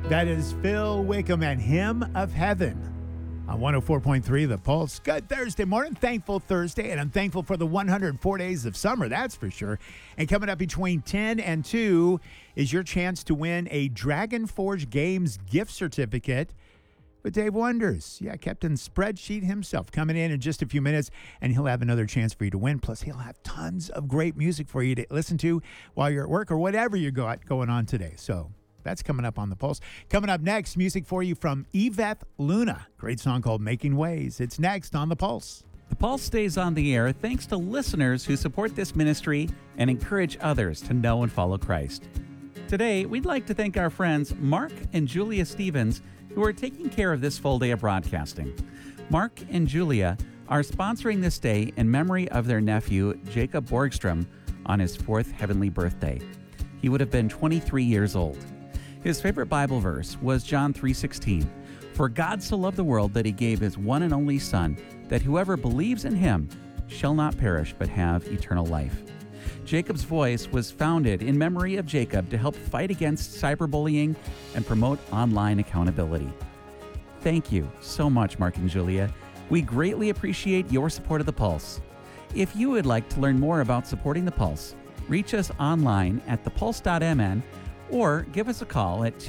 That is Phil Wickham and Hymn of Heaven on 104.3 The Pulse. Good Thursday morning, thankful Thursday, and I'm thankful for the 104 days of summer, that's for sure. And coming up between 10 and 2 is your chance to win a Dragon Forge Games gift certificate with Dave Wonders. Yeah, Captain Spreadsheet himself coming in just a few minutes, and he'll have another chance for you to win. Plus, he'll have tons of great music for you to listen to while you're at work or whatever you got going on today. So that's coming up on The Pulse. Coming up next, music for you from Yvette Luna. Great song called Making Ways. It's next on The Pulse. The Pulse stays on the air thanks to listeners who support this ministry and encourage others to know and follow Christ. Today, we'd like to thank our friends Mark and Julia Stevens, who are taking care of this full day of broadcasting. Mark and Julia are sponsoring this day in memory of their nephew, Jacob Borgstrom, on his 4th heavenly birthday. He would have been 23 years old. His favorite Bible verse was John 3:16. For God so loved the world that he gave his one and only Son, that whoever believes in him shall not perish but have eternal life. Jacob's Voice was founded in memory of Jacob to help fight against cyberbullying and promote online accountability. Thank you so much, Mark and Julia. We greatly appreciate your support of The Pulse. If you would like to learn more about supporting The Pulse, reach us online at thepulse.mn or give us a call at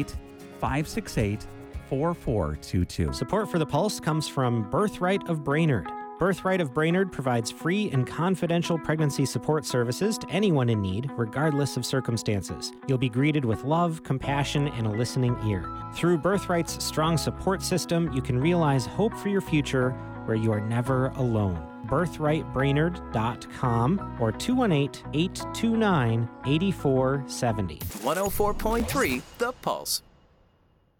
218-568-4422. Support for The Pulse comes from Birthright of Brainerd. Birthright of Brainerd provides free and confidential pregnancy support services to anyone in need, regardless of circumstances. You'll be greeted with love, compassion, and a listening ear. Through Birthright's strong support system, you can realize hope for your future where you are never alone. BirthrightBrainerd.com or 218-829-8470. 104.3 The Pulse.